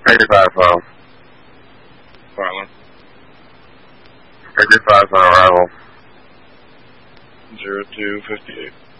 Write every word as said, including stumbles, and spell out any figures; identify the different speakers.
Speaker 1: eighty-five phone.
Speaker 2: Silent.
Speaker 1: eighty-five on arrival.
Speaker 2: zero two fifty-eight.